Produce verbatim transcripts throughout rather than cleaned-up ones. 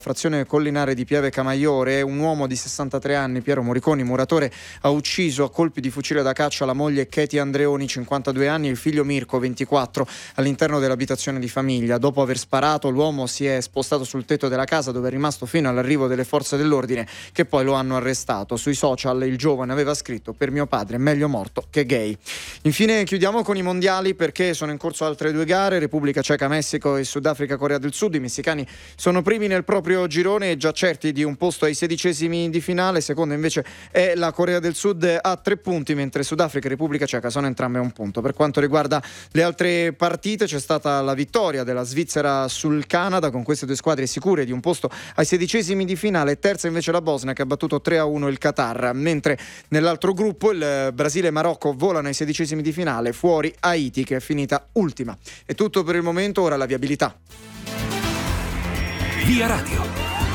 frazione collinare di Pieve Camaiore. Un uomo di sessantatré anni, Piero Moriconi, muratore, ha ucciso a colpi di fucile da caccia la moglie Katie Andreoni, cinquantadue anni, e il figlio Mirko, ventiquattro, all'interno dell'abitazione di famiglia. Dopo aver sparato, l'uomo si è spostato sul tetto della casa, dove è rimasto fino all'arrivo delle forze dell'ordine, che poi lo hanno arrestato. Sui social il giovane aveva scritto: per mio padre meglio morto che gay. Infine chiudiamo con i mondiali, perché sono in corso altre due gare: Repubblica Ceca Messico e Sudafrica Corea del Sud. I messicani sono primi nel proprio girone e già certi di un posto ai sedicesimi di finale. Seconda invece è la Corea del Sud a tre punti, mentre Sudafrica e Repubblica Ceca sono entrambe a un punto. Per quanto riguarda le altre partite, c'è stata la vittoria della Svizzera sul Canada, con queste due squadre sicure di un posto ai sedicesimi di finale. Terza invece la Bosnia, che ha battuto tre a uno il Qatar, mentre nell'altro gruppo il Brasile e Marocco volano ai sedicesimi di finale, fuori Haiti, che è finita ultima. È tutto per il momento, ora la viabilità. Via Radio.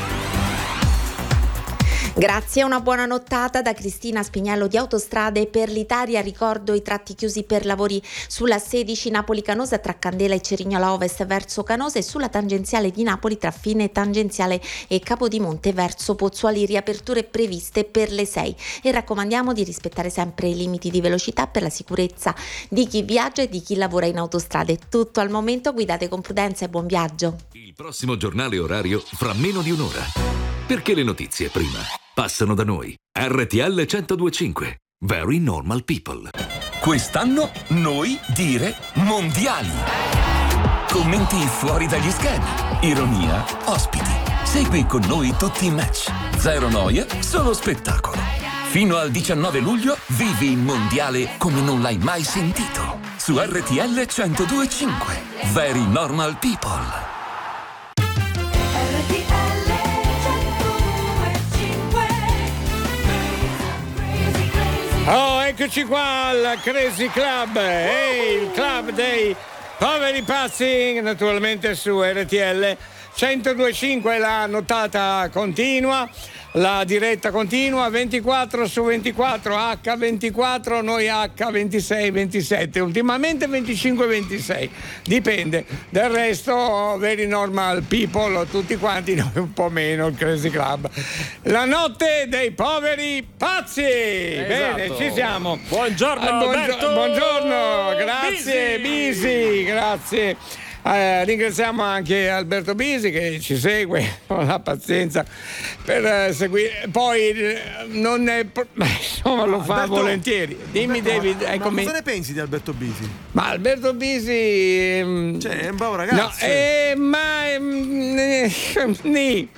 Grazie, una buona nottata da Cristina Spiniello di Autostrade per l'Italia. Ricordo i tratti chiusi per lavori sulla sedici Napoli-Canosa tra Candela e Cerignola Ovest verso Canosa, e sulla tangenziale di Napoli tra Fine Tangenziale e Capodimonte verso Pozzuoli. Riaperture previste per le sei, e raccomandiamo di rispettare sempre i limiti di velocità per la sicurezza di chi viaggia e di chi lavora in autostrade. Tutto al momento, guidate con prudenza e buon viaggio. Il prossimo giornale orario fra meno di un'ora, perché le notizie prima passano da noi. R T L centodue e cinque. Very Normal People. Quest'anno noi dire mondiali. Commenti fuori dagli schemi. Ironia, ospiti. Segui con noi tutti i match. Zero noie, solo spettacolo. Fino al diciannove luglio vivi il mondiale come non l'hai mai sentito. Su R T L centodue e cinque. Very Normal People. Oh, eccoci qua al Crazy Club, hey, il club dei poveri pazzi, naturalmente su R T L centodue e cinque. La nottata continua, la diretta continua, ventiquattro su ventiquattro, acca ventiquattro, noi acca ventisei ventisette, ultimamente venticinque ventisei, dipende. Del resto Very Normal People, tutti quanti, noi un po' meno, il Crazy Club. La notte dei poveri pazzi. Esatto. Bene, ci siamo. Buongiorno, ah, buongio- Alberto. buongiorno, grazie Bisi, Bisi grazie. Eh, ringraziamo anche Alberto Bisi che ci segue con la pazienza per eh, seguire. Poi eh, non è beh, insomma lo no, fa Alberto, volentieri. Dimmi Alberto, David, ma, eccomi. ma cosa ne pensi di Alberto Bisi? Ma Alberto Bisi ehm, cioè è un bravo ragazzo. No, eh, ma ehm, eh, ni.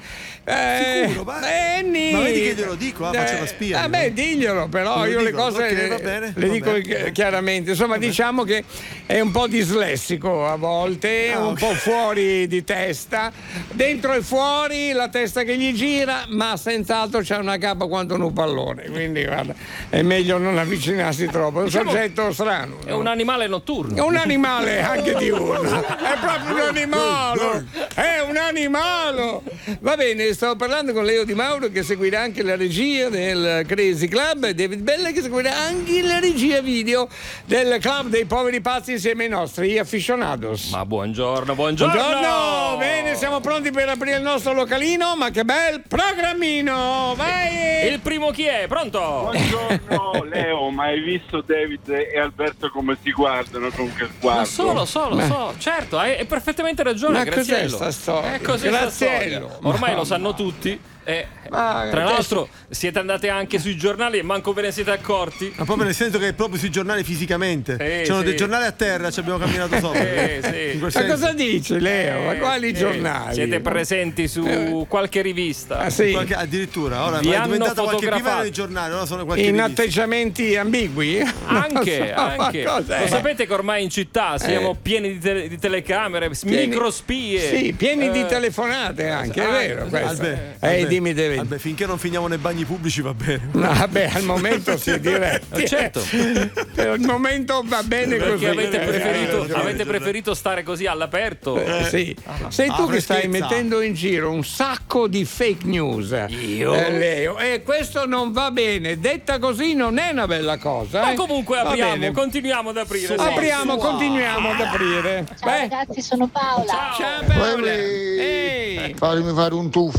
Eh, Sicuro, ma, eh, ni. ma vedi che glielo dico, ah, faccio la spia. Vabbè, eh, diglielo, però io dico, le cose okay, va bene, le va dico bene. chiaramente. Insomma, Vabbè. diciamo che è un po' dislessico a volte, ah, un okay. po' fuori di testa, dentro e fuori, la testa che gli gira, ma senz'altro c'ha una capa quanto un pallone. Quindi guarda, è meglio non avvicinarsi troppo. È un Diciamo, soggetto strano. È un animale notturno. È un animale anche diurno. È proprio un animale. È un animale. Va bene, stavo parlando con Leo Di Mauro, che seguirà anche la regia del Crazy Club, e David Bella, che seguirà anche la regia video del Club dei Poveri Pazzi insieme ai nostri aficionados. Ma buongiorno, buongiorno. Buongiorno. Bene, siamo pronti per aprire il nostro localino, ma che bel programmino. Vai! Il primo chi è? Pronto? Buongiorno Leo, ma hai visto David e Alberto come si guardano con che sguardo? Lo so, lo so, lo so, certo, hai, hai perfettamente ragione. Ma Graziello. cos'è sta storia? È così sta Graziello. storia. Ormai Ma- lo sanno tutti. Eh, Ma- tra l'altro siete andate anche sui giornali e manco ve ne siete accorti. Ma proprio nel senso che è proprio sui giornali fisicamente. Sì, C'erano sì. dei giornali a terra, ci abbiamo camminato sopra. Eh, sì. In quel Ma senso. cosa dici, Leo? Ma quali Eh, giornali? Siete presenti su qualche rivista. Ah, sì. Qualche- addirittura ora Vi è hanno diventato qualche fotografato. primario di giornali, ora sono qualche In rivista. atteggiamenti ambigui? Anche, Non so, ma anche. cos'è? Lo sapete che ormai in città siamo Eh. pieni di, tele- di telecamere, Pieni- microspie. Sì, pieni di Eh, telefonate anche, è ah, vero questo. Albe, Eh, Albe, dimmi David. Albe, finché non finiamo nei bagni pubblici va bene. No, vabbè, al momento sì, direi. Eh, certo. Per il momento va bene Perché così. avete Eh, preferito, eh, avete preferito stare così all'aperto? eh, sì. Sei tu Ah, che stai freschezza. mettendo in giro un sacco di fake news. Io? Eh, Leo. E questo non va bene. Detta così non è una bella cosa. Ma eh. comunque Va apriamo, bene. continuiamo ad aprire. Su- Apriamo, continuiamo ad aprire. Ciao Beh, ragazzi, sono Paola. Ciao. ciao Paola. Ehi. Fatemi fare un tuffo.